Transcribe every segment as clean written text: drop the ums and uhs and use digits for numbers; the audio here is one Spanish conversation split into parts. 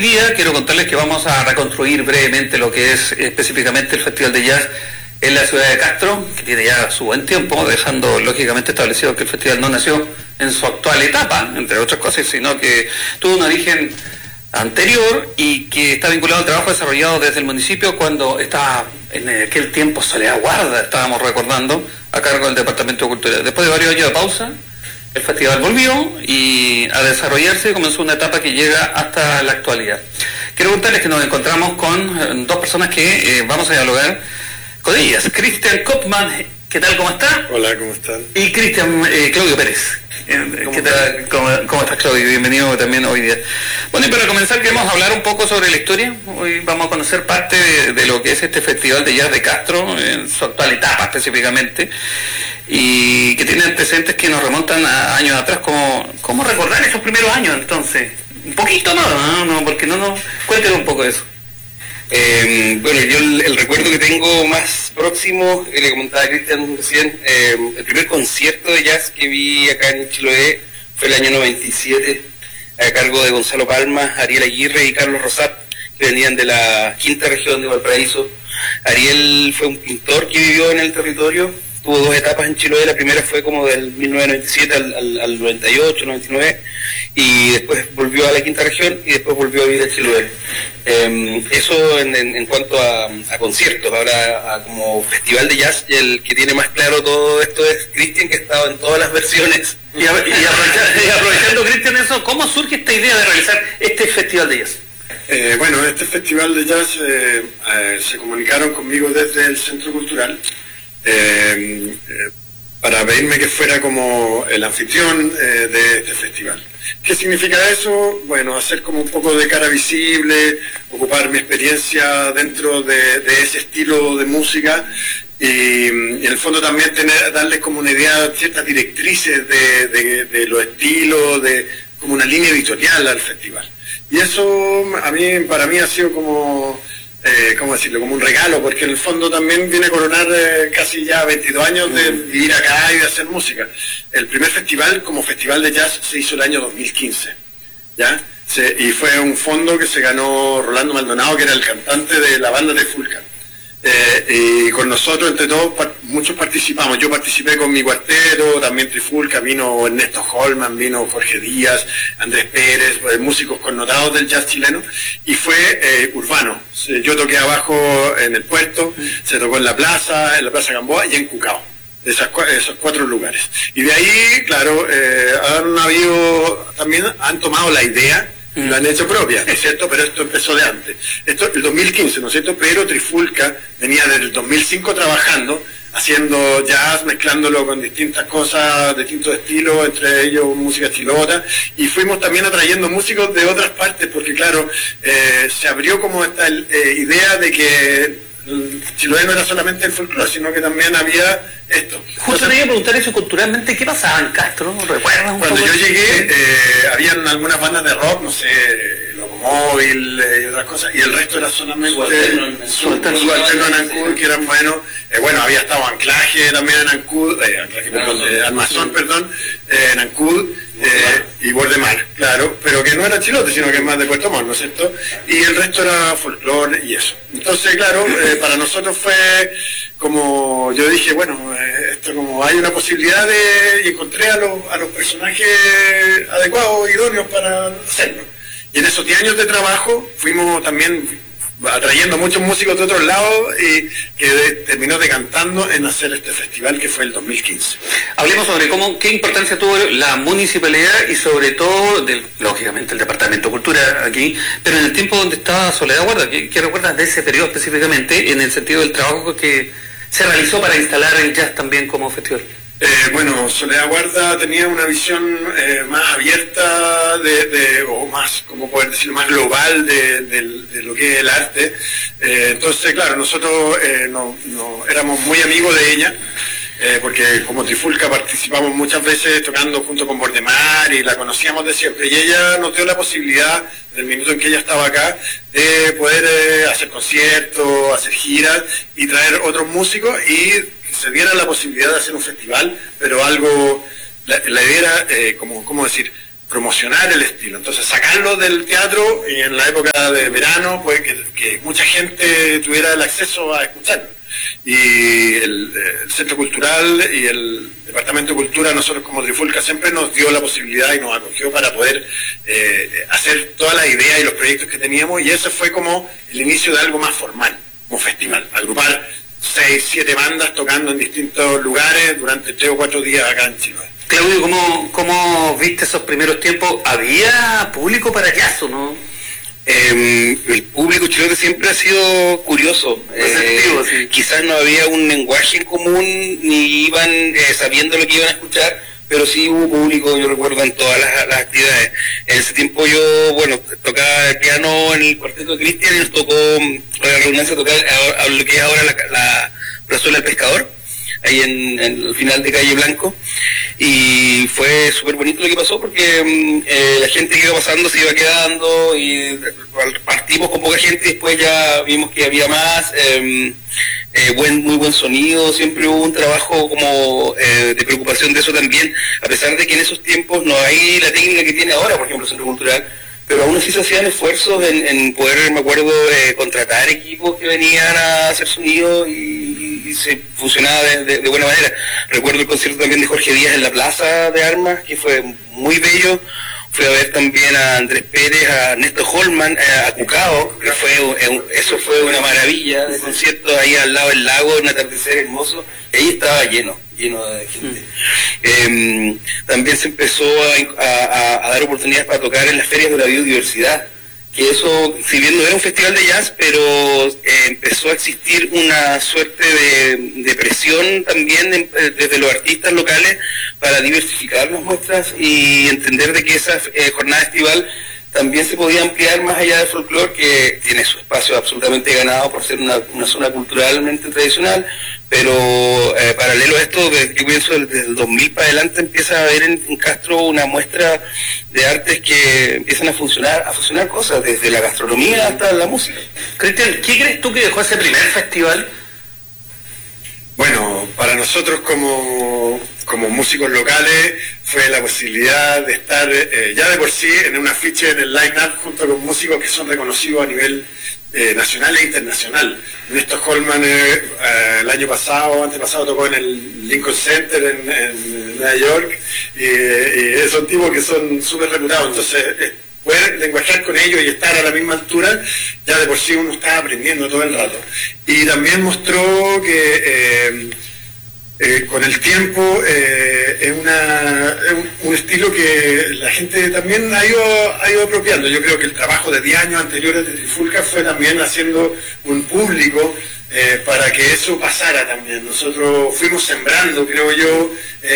día quiero contarles que vamos a reconstruir brevemente lo que es específicamente el Festival de Jazz en la ciudad de Castro, que tiene ya su buen tiempo, dejando lógicamente establecido que el festival no nació en su actual etapa, entre otras cosas, sino que tuvo un origen anterior y que está vinculado al trabajo desarrollado desde el municipio cuando estaba en aquel tiempo Soledad Guarda, estábamos recordando, a cargo del Departamento de Cultura. Después de varios años de pausa, el festival volvió y a desarrollarse y comenzó una etapa que llega hasta la actualidad. Quiero contarles que nos encontramos con dos personas que vamos a dialogar con ellas. Cristian Kopman, ¿qué tal? ¿Cómo está? Hola, ¿cómo están? Y Cristian Claudio Pérez. ¿Qué tal? ¿Cómo estás, Claudio? Bienvenido también hoy día. Bueno, y para comenzar queremos hablar un poco sobre la historia. Hoy vamos a conocer parte de lo que es este Festival de Jazz de Castro, en su actual etapa específicamente, y que tiene antecedentes que nos remontan a años atrás. ¿Cómo recordar esos primeros años entonces? Un poquito, ¿no? Porque no nos cuenten un poco de eso. Bueno, yo el recuerdo que tengo más próximo, le comentaba a Cristian recién, el primer concierto de jazz que vi acá en Chiloé fue el año 97, a cargo de Gonzalo Palma, Ariel Aguirre y Carlos Rosat, que venían de la quinta región de Valparaíso. Ariel fue un pintor que vivió en el territorio, tuvo dos etapas en Chiloé, la primera fue como del 1997 al 98, 99, y después volvió a la quinta región y después volvió a vivir en Chiloé. Eso en cuanto a conciertos. Ahora como festival de jazz, el que tiene más claro todo esto es Cristian, que ha estado en todas las versiones. Y aprovechando, Cristian, eso, ¿cómo surge esta idea de realizar este festival de jazz? Bueno, este festival de jazz se comunicaron conmigo desde el Centro Cultural para pedirme que fuera como el anfitrión de este festival. ¿Qué significa eso? Bueno, hacer como un poco de cara visible, ocupar mi experiencia dentro de ese estilo de música y en el fondo también darles como una idea, ciertas directrices de los estilos, como una línea editorial al festival. Y eso para mí ha sido como... ¿cómo decirlo? Como un regalo, porque en el fondo también viene a coronar casi ya 22 años de vivir acá y de hacer música. El primer festival como festival de jazz se hizo el año 2015, ¿ya? Y fue un fondo que se ganó Rolando Maldonado, que era el cantante de la banda Trifulca. Y con nosotros, entre todos, muchos participamos. Yo participé con mi cuarteto, también Trifulca, vino Ernesto Holman, vino Jorge Díaz, Andrés Pérez, músicos connotados del jazz chileno, y fue urbano. Yo toqué abajo en el puerto, se tocó en la Plaza Gamboa y en Cucao, esos 4 lugares. Y de ahí, claro, han tomado la idea, lo han hecho propia, ¿no es cierto? Pero esto empezó de antes. Esto el 2015, ¿no es cierto? Pero Trifulca venía desde el 2005 trabajando, haciendo jazz, mezclándolo con distintas cosas, distintos estilos, entre ellos música chilota, y fuimos también atrayendo músicos de otras partes, porque claro, se abrió como esta idea de que Chiloé no era solamente el folclore, sino que también había esto. Justo te iba a preguntar eso culturalmente, ¿qué pasaba en Castro? ¿Recuerdas un poco? Cuando yo llegué, habían algunas bandas de rock, no sé, Locomóvil y otras cosas, y el resto era solamente Subalterno en Ancud, que eran buenos. Bueno, había estado Anclaje también en Ancud, Armazón, perdón, en Ancud, y Bordemar, claro, pero que no era chilote, sino que es más de Puerto Montt, ¿no es cierto? Y el resto era folclore y eso. Entonces, claro, para nosotros fue como, yo dije, bueno, esto como hay una posibilidad y encontré a los personajes adecuados, idóneos para hacerlo. Y en esos 10 años de trabajo fuimos también atrayendo muchos músicos de otros lados y que terminó decantando en hacer este festival que fue el 2015. Hablemos sobre qué importancia tuvo la municipalidad y sobre todo, lógicamente, el Departamento de Cultura aquí, pero en el tiempo donde estaba Soledad Guarda. ¿Qué recuerdas de ese periodo específicamente en el sentido del trabajo que se realizó para instalar el jazz también como festival? Bueno, Soledad Guarda tenía una visión más abierta o más, ¿cómo poder decirlo?, más global de lo que es el arte. Entonces, claro, nosotros éramos muy amigos de ella, porque como Trifulca participamos muchas veces tocando junto con Bordemar y la conocíamos de siempre. Y ella nos dio la posibilidad, del minuto en que ella estaba acá, de poder hacer conciertos, hacer giras y traer otros músicos y se diera la posibilidad de hacer un festival, pero algo, la idea era, ¿cómo decir?, promocionar el estilo. Entonces sacarlo del teatro y en la época de verano, pues que mucha gente tuviera el acceso a escucharlo. Y el Centro Cultural y el Departamento de Cultura, nosotros como Trifulca, siempre nos dio la posibilidad y nos acogió para poder hacer todas las ideas y los proyectos que teníamos, y eso fue como el inicio de algo más formal, como festival, agrupar 6, 7 bandas tocando en distintos lugares durante 3 o 4 días acá en Chile. Claudio, ¿cómo viste esos primeros tiempos? ¿Había público para jazz o no? El público chileno siempre ha sido curioso. Receptivo, sí. Quizás no había un lenguaje en común, ni iban sabiendo lo que iban a escuchar, pero sí hubo público, yo recuerdo, en todas las actividades. En ese tiempo yo, tocaba el piano en el cuarteto de Cristian y nos tocó, la redundancia, tocar a lo que es ahora la plazuela del Pescador, ahí en el final de Calle Blanco, y fue súper bonito lo que pasó porque la gente que iba pasando se iba quedando y partimos con poca gente y después ya vimos que había más, muy buen sonido, siempre hubo un trabajo como de preocupación de eso también, a pesar de que en esos tiempos no hay la técnica que tiene ahora, por ejemplo, el Centro Cultural, pero aún así se hacían esfuerzos en poder, me acuerdo, contratar equipos que venían a hacer sonido y se funcionaba de buena manera. Recuerdo el concierto también de Jorge Díaz en la Plaza de Armas, que fue muy bello. Fui a ver también a Andrés Pérez, a Néstor Holman, a Cucao, que eso fue una maravilla de concierto ahí al lado del lago, un atardecer hermoso, y ahí estaba lleno de gente. También se empezó a dar oportunidades para tocar en las ferias de la biodiversidad, que eso, si bien no era un festival de jazz, pero empezó a existir una suerte de presión también desde los artistas locales para diversificar las muestras y entender de que esa jornada estival también se podía ampliar más allá del folclore, que tiene su espacio absolutamente ganado por ser una zona culturalmente tradicional, pero paralelo a esto, yo pienso desde el 2000 para adelante empieza a haber en Castro una muestra de artes que empiezan a funcionar cosas, desde la gastronomía hasta la música. Cristian, ¿qué crees tú que dejó ese primer festival? Bueno, para nosotros como músicos locales fue la posibilidad de estar ya de por sí en un afiche en el line-up junto con músicos que son reconocidos a nivel nacional e internacional. Néstor Holman el año pasado, antepasado, tocó en el Lincoln Center en Nueva York y son tipos que son súper reputados, entonces poder lenguajear con ellos y estar a la misma altura, ya de por sí uno está aprendiendo todo el rato. Y también mostró que con el tiempo es un estilo que la gente también ha ido apropiando. Yo creo que el trabajo de 10 años anteriores de Trifulca fue también haciendo un público para que eso pasara también. Nosotros fuimos sembrando, creo yo,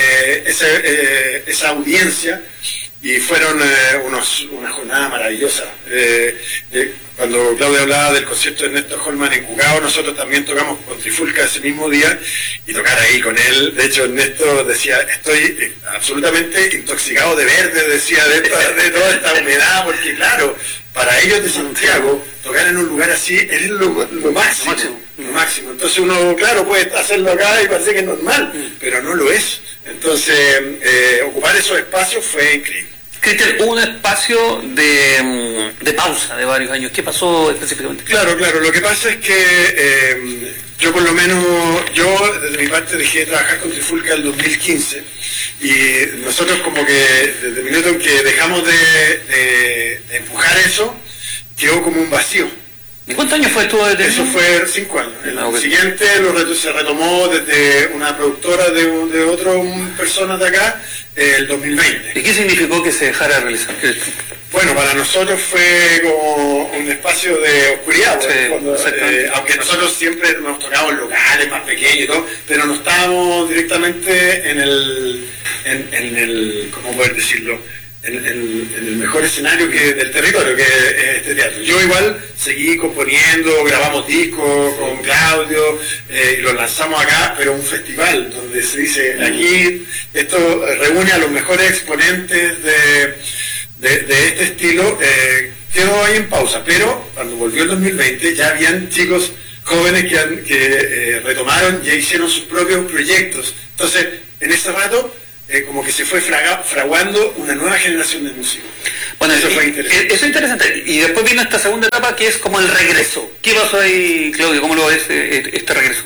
esa audiencia, y fueron una jornada maravillosa. Cuando Claudio hablaba del concierto de Néstor Holman en Cucao, nosotros también tocamos con Trifulca ese mismo día, y tocar ahí con él, de hecho Néstor decía, estoy absolutamente intoxicado de verde, decía, de toda esta humedad, porque claro, para ellos de Santiago, tocar en un lugar así es lo máximo. Lo máximo. Entonces uno, claro, puede hacerlo acá y parece que es normal, pero no lo es. Entonces, ocupar esos espacios fue increíble. Cristian, hubo un espacio de pausa de varios años. ¿Qué pasó específicamente? Claro, lo que pasa es que yo por lo menos, desde mi parte dejé de trabajar con Trifulca en el 2015, y nosotros como que desde el minuto en que dejamos de empujar eso, quedó como un vacío. ¿Y cuántos años fue esto? Eso fue 5 años. El siguiente se retomó desde una productora de otras personas de acá, el 2020. ¿Y qué significó que se dejara de realizar? Bueno, para nosotros fue como un espacio de oscuridad, sí, aunque nosotros siempre nos tocamos locales más pequeños y todo, pero no estábamos directamente en el ¿cómo poder decirlo?, en el mejor escenario del territorio, que es este teatro. Yo igual seguí componiendo, grabamos discos con Claudio, y los lanzamos acá, pero un festival donde se dice, aquí esto reúne a los mejores exponentes de este estilo, quedó ahí en pausa, pero cuando volvió el 2020 ya habían chicos jóvenes que retomaron y hicieron sus propios proyectos. Entonces, en ese rato como que se fue fraguando una nueva generación de músicos. Bueno, eso fue interesante. Eso es interesante. Y después vino esta segunda etapa que es como el regreso. ¿Qué pasó ahí, Claudio? ¿Cómo lo ves este regreso?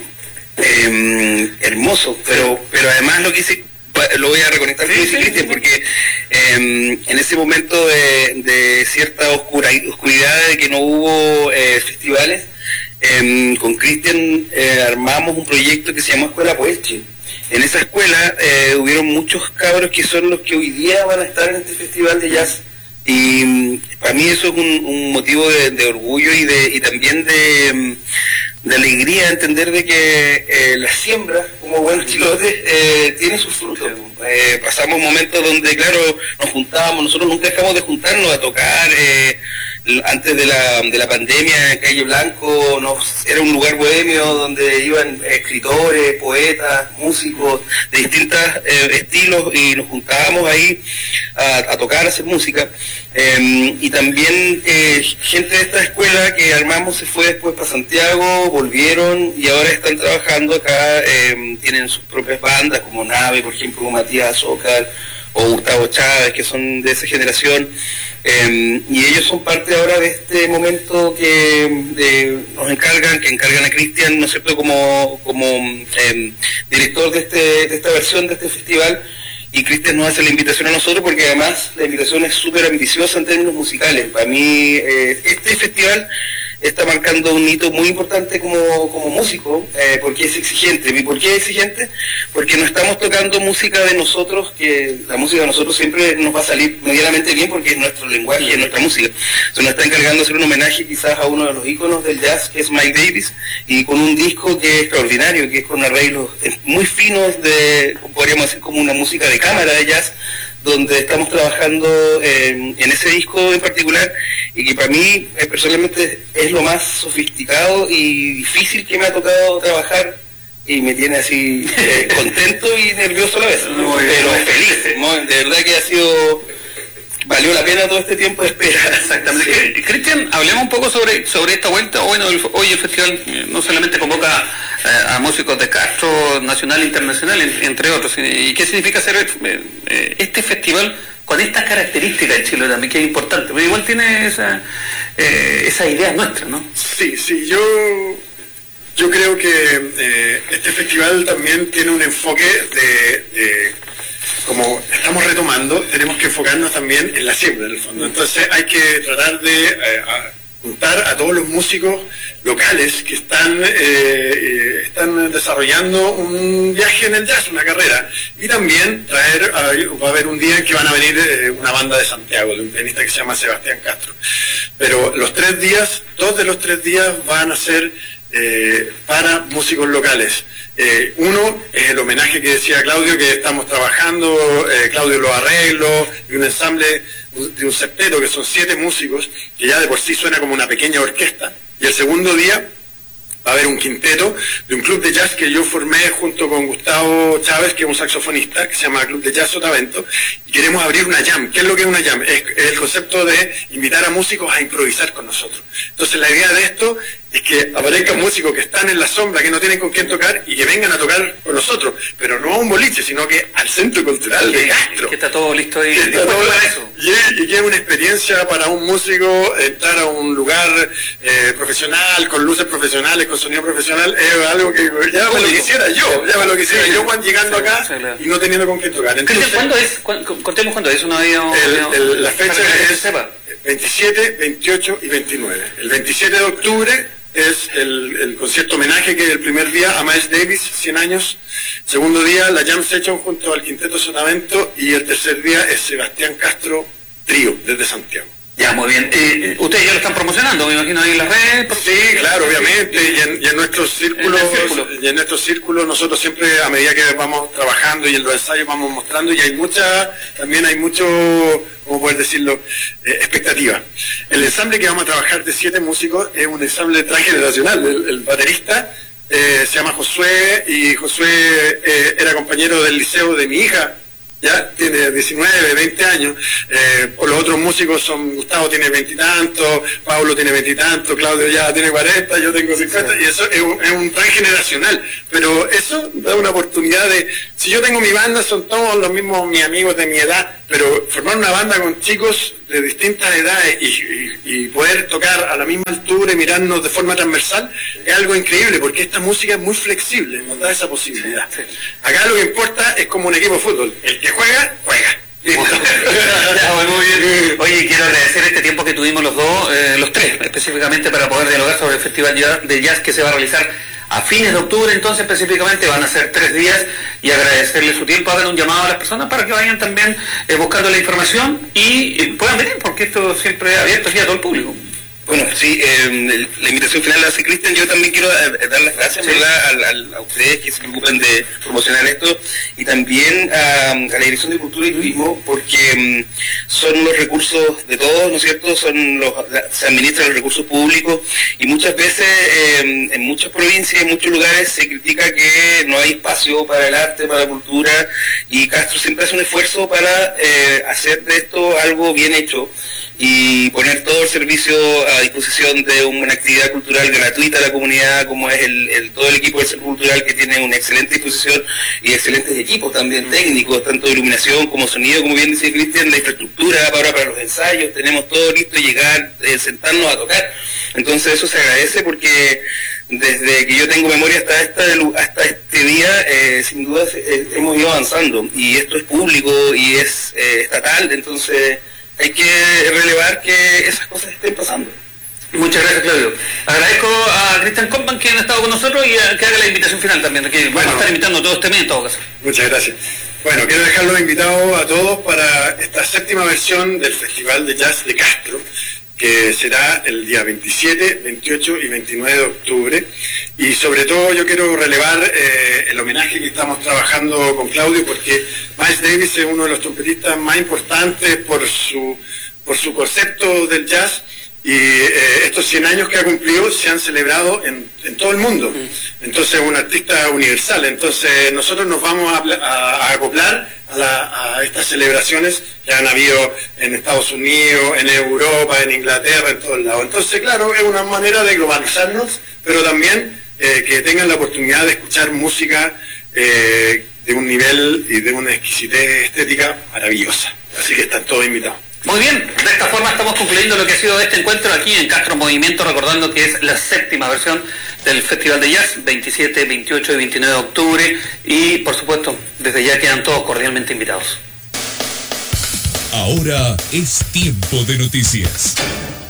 Hermoso, pero además lo voy a reconectar con Cristian, porque en ese momento de cierta oscuridad de que no hubo festivales, con Cristian armamos un proyecto que se llamó Escuela Poeschi. En esa escuela hubieron muchos cabros que son los que hoy día van a estar en este festival de jazz, y para mí eso es un motivo de orgullo y también de alegría, entender de que la siembra, como buenos chilotes, tiene sus frutos. Pasamos momentos donde, claro, nos juntábamos, nosotros nunca dejamos de juntarnos a tocar. Antes de la pandemia, en Calle Blanco era un lugar bohemio donde iban escritores, poetas, músicos de distintos estilos, y nos juntábamos ahí a tocar, a hacer música. Y también gente de esta escuela que armamos se fue después para Santiago, volvieron y ahora están trabajando acá, tienen sus propias bandas como Nave, por ejemplo, como Matías Azócar o Gustavo Chávez, que son de esa generación. Y ellos son parte ahora de este momento que nos encargan a Cristian, ¿no es cierto?, como director de esta versión de este festival, y Cristian nos hace la invitación a nosotros porque además la invitación es súper ambiciosa en términos musicales. Para mí este festival está marcando un hito muy importante como músico, porque es exigente. ¿Y por qué es exigente? Porque no estamos tocando música de nosotros, que la música de nosotros siempre nos va a salir medianamente bien porque es nuestro lenguaje, es nuestra música. Se nos está encargando de hacer un homenaje quizás a uno de los íconos del jazz, que es Mike Davis, y con un disco que es extraordinario, que es con arreglos muy finos, podríamos decir como una música de cámara de jazz, donde estamos trabajando en ese disco en particular, y que para mí personalmente es lo más sofisticado y difícil que me ha tocado trabajar, y me tiene así contento y nervioso a la vez, pero feliz. De verdad que valió la pena todo este tiempo de espera. Exactamente. Cristian, hablemos un poco sobre esta vuelta. Bueno, hoy el festival no solamente convoca a músicos de Castro, nacional e internacional, entre otros. ¿Y qué significa hacer este festival con estas características en Chile también, que es importante? Pero igual tiene esa idea nuestra, ¿no? Sí, yo creo que este festival también tiene un enfoque como estamos retomando, tenemos que enfocarnos también en la siembra, en el fondo. Entonces hay que tratar de juntar a todos los músicos locales que están desarrollando un viaje en el jazz, una carrera, y también va a haber un día en que van a venir una banda de Santiago, de un pianista que se llama Sebastián Castro. Pero dos de los tres días van a ser para músicos locales. Uno es el homenaje que decía Claudio, que estamos trabajando, Claudio los arreglos, y un ensamble de un septeto, que son 7 músicos, que ya de por sí suena como una pequeña orquesta. Y el segundo día va a haber un quinteto de un club de jazz que yo formé junto con Gustavo Chávez, que es un saxofonista, que se llama Club de Jazz Sotavento, y queremos abrir una jam. ¿Qué es lo que es una jam? Es el concepto de invitar a músicos a improvisar con nosotros. Entonces la idea de esto es que aparezcan músicos que están en la sombra, que no tienen con quién tocar, y que vengan a tocar con nosotros, pero no a un boliche, sino que al Centro Cultural de Castro. Que está todo listo ahí. Para eso. Y que es una experiencia para un músico entrar a un lugar profesional, con luces profesionales, con sonido profesional, es algo que ya me lo quisiera yo, Juan, llegando acá y no teniendo con quién tocar. Entonces, ¿cuándo es? Contemos cuándo es. La fecha es 27, 28 y 29. El 27 de octubre es el concierto homenaje, que es el primer día a Miles Davis, 100 años. Segundo día, la Jam Session junto al Quinteto Sotavento, y el tercer día es Sebastián Castro Trío, desde Santiago. Ya, muy bien. Ustedes ya lo están promocionando, me imagino, ahí en las redes. Sí, claro, obviamente, y en nuestros círculos nosotros siempre, a medida que vamos trabajando y en los ensayos vamos mostrando, y hay mucho, ¿cómo poder decirlo?, expectativa. El ensamble que vamos a trabajar de 7 músicos es un ensamble transgeneracional. El baterista se llama Josué, y Josué era compañero del liceo de mi hija, ya tiene 19, 20 años, por los otros músicos son, Gustavo tiene 20 y tanto, Pablo tiene 20 y tanto, Claudio ya tiene 40, yo tengo 50, y eso es un transgeneracional, pero eso da una oportunidad de, si yo tengo mi banda, son todos los mismos mis amigos de mi edad, pero formar una banda con chicos de distintas edades y poder tocar a la misma altura y mirarnos de forma transversal es algo increíble, porque esta música es muy flexible, nos da esa posibilidad. Acá lo que importa es como un equipo de fútbol, el que juega, juega. Muy bien. Oye, quiero agradecer este tiempo que tuvimos los dos, los tres, específicamente para poder dialogar sobre el Festival de Jazz que se va a realizar a fines de octubre. Entonces específicamente van a ser 3 días, y agradecerle su tiempo, hagan un llamado a las personas para que vayan también buscando la información y puedan venir, porque esto siempre es abierto aquí a todo el público. Bueno, sí, la invitación final la hace Cristian. Yo también quiero dar las gracias, ¿verdad?, a ustedes que se preocupan de promocionar esto, y también a la Dirección de Cultura y Turismo, porque son los recursos de todos, ¿no es cierto? Se administran los recursos públicos, y muchas veces en muchas provincias, en muchos lugares se critica que no hay espacio para el arte, para la cultura, y Castro siempre hace un esfuerzo para hacer de esto algo bien hecho y poner todo el servicio a disposición de una actividad cultural gratuita a la comunidad, como es todo el equipo del Centro Cultural, que tiene una excelente disposición y excelentes equipos también técnicos, tanto de iluminación como sonido, como bien dice Cristian, la infraestructura para los ensayos, tenemos todo listo, llegar, sentarnos a tocar. Entonces eso se agradece, porque desde que yo tengo memoria hasta este día, sin duda hemos ido avanzando, y esto es público y es estatal, entonces hay que relevar que esas cosas estén pasando. Muchas gracias, Claudio. Agradezco a Cristian Kompman, que ha estado con nosotros, y que haga la invitación final también, que vamos a estar invitando a todo este mes en todo caso. Muchas gracias. Bueno, quiero dejarlos invitados a todos para esta 7ª versión del Festival de Jazz de Castro, que será el día 27, 28 y 29 de octubre. Y sobre todo yo quiero relevar el homenaje que estamos trabajando con Claudio, porque Miles Davis es uno de los trompetistas más importantes por su concepto del jazz, y estos 100 años que ha cumplido se han celebrado en todo el mundo. Entonces es un artista universal. Entonces nosotros nos vamos a acoplar a estas celebraciones que han habido en Estados Unidos, en Europa, en Inglaterra, en todos lados. Entonces, claro, es una manera de globalizarnos, pero también que tengan la oportunidad de escuchar música de un nivel y de una exquisitez estética maravillosa. Así que están todos invitados. Muy bien, de esta forma estamos concluyendo lo que ha sido este encuentro aquí en Castro Movimiento, recordando que es la 7ª versión del Festival de Jazz, 27, 28 y 29 de octubre, y por supuesto, desde ya quedan todos cordialmente invitados. Ahora es tiempo de noticias.